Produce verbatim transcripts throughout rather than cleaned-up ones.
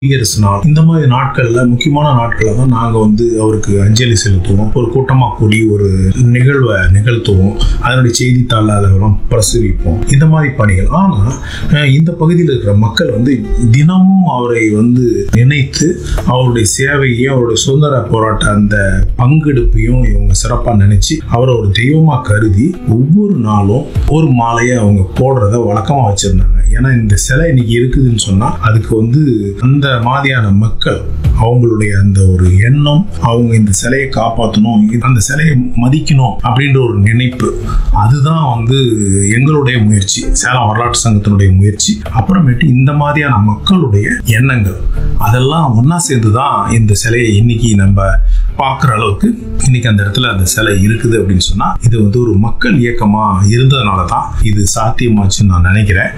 குடியரசு நாள் இந்த மாதிரி நாட்கள்ல முக்கியமான நாட்கள்ல தான் நாங்க வந்து அவருக்கு அஞ்சலி செலுத்துவோம். ஒரு கூட்டமா கூடி ஒரு நிகழ்வை நிகழ்த்துவோம். அதனுடைய செய்தித்தாள் அதெல்லாம் பிரசுரிப்போம். இந்த மாதிரி பணிகள். ஆனா இந்த பகுதியில் இருக்கிற மக்கள் வந்து தினமும் அவரை வந்து நினைத்து அவருடைய சேவையையும் அவருடைய சுதந்திர போராட்ட அந்த பங்கெடுப்பையும் இவங்க சிறப்பா நினைச்சு அவரை ஒரு தெய்வமா கருதி ஒவ்வொரு நாளும் ஒரு மாலையை அவங்க போடுறத வழக்கமா வச்சிருந்தாங்க. ஏன்னா இந்த சிலை இன்னைக்கு இருக்குதுன்னு சொன்னா அதுக்கு வந்து அந்த மாதிரியான மக்கள் அவங்களுடைய அந்த ஒரு எண்ணம், அவங்க இந்த சிலையை காப்பாற்றணும், அந்த சிலையை மதிக்கணும் அப்படின்ற ஒரு நினைப்பு, அதுதான் வந்து எங்களுடைய முயற்சி, சேலம் வரலாற்று சங்கத்தினுடைய முயற்சி. அப்புறமேட்டு இந்த மாதிரியான மக்களுடைய எண்ணங்கள் அதெல்லாம் ஒன்னா சேர்ந்துதான் இந்த சிலையை இன்னைக்கு நம்ம பார்க்குற அளவுக்கு இன்னைக்கு அந்த இடத்துல அந்த சிலை இருக்குது அப்படின்னு சொன்னா இது வந்து ஒரு மக்கள் இயக்கமா இருந்ததுனால தான் இது சாத்தியமாச்சுன்னு நான் நினைக்கிறேன்.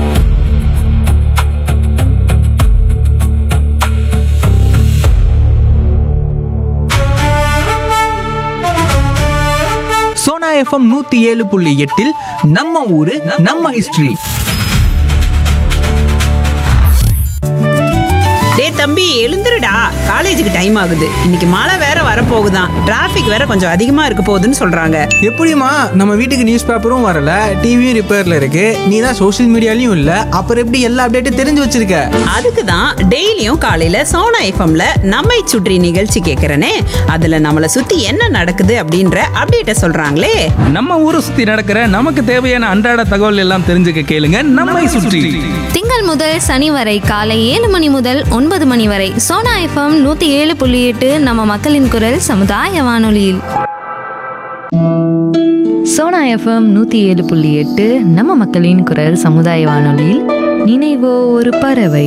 சோனா எஃப்எம் நூத்தி ஏழு புள்ளி எட்டில் நம்ம ஊரு நம்ம ஹிஸ்டரி. டேய் தம்பி, எழுந்துருடா, காலேஜுக்கு டைம் ஆகுது. இன்னைக்கு மழை வேற வரப்போகுதான், டிராபிக் வேற கொஞ்சம் அதிகமா இருக்க போகுதுன்னு சொல்றாங்க. எப்படிமா நம்ம வீட்டுக்கு நியூஸ் பேப்பரும் வரல, டிவியும் ரிப்பேர்ல இருக்கு, நீ தான் சோஷியல் மீடியாலையும் இல்ல, அப்புறம் எப்படி எல்லா அப்டேட்டும் தெரிஞ்சு வச்சிருக்க? அதுக்கு தான் டெய்லியும் காலையில சோனா எஃப்எம்ல நம்மை சுற்றி நிகழ்ச்சி கேட்கறனே. அதுல நம்மளை சுத்தி என்ன நடக்குது அப்படின்ற அப்டேட்ட சொல்றாங்களே. நம்ம ஊரை சுத்தி நடக்கிற நமக்கு தேவையான அன்றாட தகவல் எல்லாம் தெரிஞ்சுக்க கேளுங்க நம்மை சுற்றி. திங்கள் முதல் சனி வரை காலை ஏழு மணி முதல் ஒன்பது மணி வரை சோனா எஃப்எம் நூத்தி ஏழு புள்ளி எட்டு நம்ம மக்களின் குரல் சமுதாய வானொலியில். சோனா எஃப்எம் நூத்தி ஏழு புள்ளி எட்டு நம்ம மக்களின் குரல் சமுதாய வானொலியில் நினைவோ ஒரு பறவை.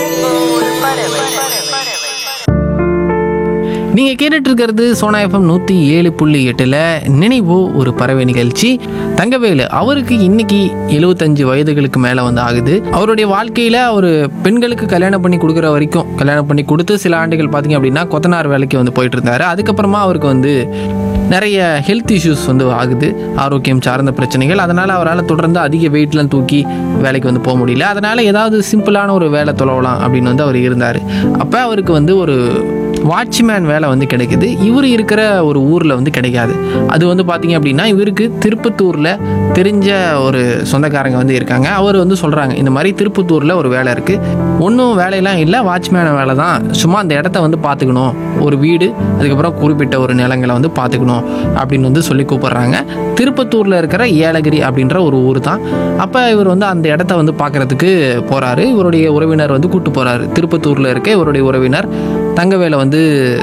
நீங்கள் கேட்டுட்டு இருக்கிறது சோனா எஃப்எம் நூற்றி ஏழு புள்ளி எட்டில் நினைவோ ஒரு பறவை நிகழ்ச்சி. தங்கவேலு அவருக்கு இன்னைக்கு எழுபத்தஞ்சு வயதுகளுக்கு மேலே வந்து ஆகுது. அவருடைய வாழ்க்கையில் அவர் பெண்களுக்கு கல்யாணம் பண்ணி கொடுக்குற வரைக்கும் கல்யாணம் பண்ணி கொடுத்து சில ஆண்டுகள் பார்த்தீங்க அப்படின்னா கொத்தனார் வேலைக்கு வந்து போயிட்டு இருந்தார். அதுக்கப்புறமா அவருக்கு வந்து நிறைய ஹெல்த் இஷ்யூஸ் வந்து ஆகுது, ஆரோக்கியம் சார்ந்த பிரச்சனைகள். அதனால் அவரால் தொடர்ந்து அதிக வெயிட்லாம் தூக்கி வேலைக்கு வந்து போக முடியல. அதனால் ஏதாவது சிம்பிளான ஒரு வேலை தொலைவலாம் அப்படின்னு வந்து அவர் இருந்தார். அப்போ அவருக்கு வந்து ஒரு வாட்ச்மேன் வேலை வந்து கிடைக்குது. இவர் இருக்கிற ஒரு ஊரில் வந்து கிடைக்காது. அது வந்து பார்த்தீங்க அப்படின்னா இவருக்கு திருப்பத்தூரில் தெரிஞ்ச ஒரு சொந்தக்காரங்க வந்து இருக்காங்க. அவர் வந்து சொல்கிறாங்க, இந்த மாதிரி திருப்பத்தூரில் ஒரு வேலை இருக்குது, ஒன்றும் வேலையெல்லாம் இல்லை, வாட்ச்மேன் வேலை தான், சும்மா அந்த இடத்த வந்து பார்த்துக்கணும், ஒரு வீடு, அதுக்கப்புறம் குறிப்பிட்ட ஒரு நிலங்களை வந்து பார்த்துக்கணும் அப்படின்னு வந்து சொல்லி கூப்பிட்றாங்க. திருப்பத்தூரில் இருக்கிற ஏலகிரி அப்படின்ற ஒரு ஊர் தான். அப்போ இவர் வந்து அந்த இடத்த வந்து பார்க்குறதுக்கு போகிறாரு. இவருடைய உறவினர் வந்து கூப்பிட்டு போகிறாரு. திருப்பத்தூரில் இருக்க இவருடைய உறவினர் தங்கவேலை வந்து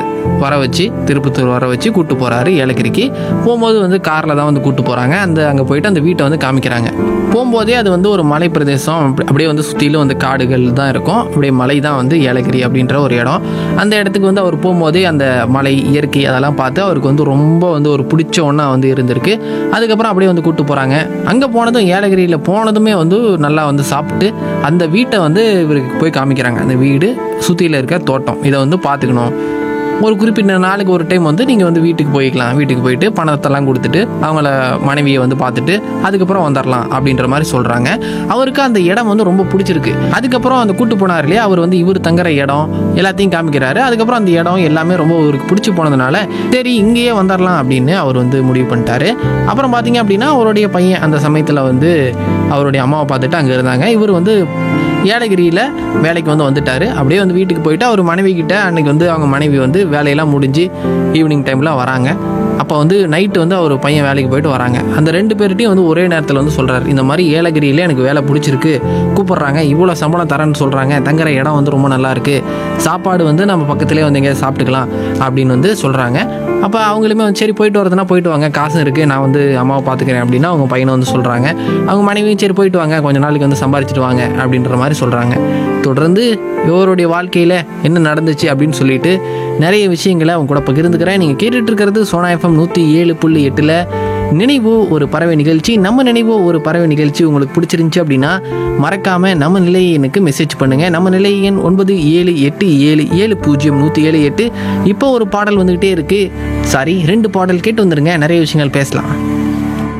வர வச்சு திருப்பத்தூர் வர வச்சு கூப்பிட்டு போகிறாரு ஏலகிரிக்கு. போகும்போது வந்து காரில் தான் வந்து கூப்பிட்டு போகிறாங்க. அந்த அங்கே போயிட்டு அந்த வீட்டை வந்து காமிக்கிறாங்க. போகும்போதே அது வந்து ஒரு மலை பிரதேசம், அப்படியே வந்து சுற்றிலும் வந்து காடுகள் தான் இருக்கும். அப்படியே மலை தான் வந்து ஏலகிரி அப்படின்ற ஒரு இடம். அந்த இடத்துக்கு வந்து அவர் போகும்போதே அந்த மலை இயற்கை அதெல்லாம் பார்த்து அவருக்கு வந்து ரொம்ப வந்து ஒரு பிடிச்ச ஒன்றா வந்து இருந்திருக்கு. அதுக்கப்புறம் அப்படியே வந்து கூப்பிட்டு போகிறாங்க. அங்கே போனதும் ஏலகிரியில் போனதுமே வந்து நல்லா வந்து சாப்பிட்டு அந்த வீட்டை வந்து இவருக்கு போய் காமிக்கிறாங்க. அந்த வீடு சுற்றியில் இருக்க தோட்டம், இதை வந்து பார்த்துக்கணும், ஒரு குறிப்பிட்ட நாளுக்கு ஒரு டைம் வந்து நீங்கள் வந்து வீட்டுக்கு போய்க்கலாம், வீட்டுக்கு போயிட்டு பணத்தெல்லாம் கொடுத்துட்டு அவங்கள மனைவியை வந்து பார்த்துட்டு அதுக்கப்புறம் வந்துடலாம் அப்படின்ற மாதிரி சொல்கிறாங்க. அவருக்கு அந்த இடம் வந்து ரொம்ப பிடிச்சிருக்கு. அதுக்கப்புறம் அந்த கூட்டு போனார் இல்லையா, அவர் வந்து இவர் தங்குற இடம் எல்லாத்தையும் காமிக்கிறாரு. அதுக்கப்புறம் அந்த இடம் எல்லாமே ரொம்ப அவருக்கு பிடிச்சி போனதுனால சரி இங்கேயே வந்துடலாம் அப்படின்னு அவர் வந்து முடிவு பண்ணிட்டாரு. அப்புறம் பார்த்தீங்க அப்படின்னா அவருடைய பையன் அந்த சமயத்தில் வந்து அவருடைய அம்மாவை பார்த்துட்டு அங்கே இருந்தாங்க. இவர் வந்து ஏலகிரியில் வேலைக்கு வந்து வந்துட்டார். அப்படியே வந்து வீட்டுக்கு போயிட்டு அவர் மனைவி கிட்ட அன்றைக்கி வந்து அவங்க மனைவி வந்து வேலையெல்லாம் முடிஞ்சு ஈவினிங் டைமில் வராங்க. அப்போ வந்து நைட்டு வந்து அவர் பையன் வேலைக்கு போயிட்டு வராங்க. அந்த ரெண்டு பேர்கிட்டையும் வந்து ஒரே நேரத்தில் வந்து சொல்கிறார், இந்த மாதிரி ஏலகிரியில் எனக்கு வேலை பிடிச்சிருக்கு, கூப்பிட்றாங்க, இவ்வளோ சம்பளம் தரேன்னு சொல்கிறாங்க, தங்குற இடம் வந்து ரொம்ப நல்லா இருக்குது, சாப்பாடு வந்து நம்ம பக்கத்துலேயே வந்து எங்கேயாவது சாப்பிட்டுக்கலாம் அப்படின்னு வந்து சொல்கிறாங்க. அப்போ அவங்களுமே வந்து சரி போயிட்டு வரதுனா போயிட்டு வாங்க, காசு இருக்குது, நான் வந்து அம்மாவை பார்த்துக்கிறேன் அப்படின்னா அவங்க பையனை வந்து சொல்கிறாங்க. அவங்க மனைவியும் சரி போயிட்டு வாங்க, கொஞ்சம் நாளைக்கு வந்து சம்பாரிச்சிட்டு வாங்க அப்படின்ற மாதிரி சொல்கிறாங்க. தொடர்ந்து இவருடைய வாழ்க்கையில் என்ன நடந்துச்சு அப்படின்னு சொல்லிட்டு நிறைய விஷயங்களை அவங்க கூட பகிர்ந்துக்கிறேன். நீங்கள் கேட்டுட்டு இருக்கிறது சோனா எஃப்எம் நூற்றி ஏழு புள்ளி எட்டில் நினைவோ ஒரு பறவை நிகழ்ச்சி. நம்ம நினைவோ ஒரு பறவை நிகழ்ச்சி உங்களுக்கு பிடிச்சிருந்துச்சி அப்படின்னா மறக்காமல் நம்ம நிலை எண்ணுக்கு மெசேஜ் பண்ணுங்கள். நம்ம நிலை எண் ஒன்பது ஏழு எட்டு ஏழு ஏழு பூஜ்ஜியம் நூற்றி ஏழு எட்டு. இப்போ ஒரு பாடல் வந்துக்கிட்டே இருக்குது, சாரி ரெண்டு பாடல் கேட்டு வந்துடுங்க, நிறைய விஷயங்கள் பேசலாம்.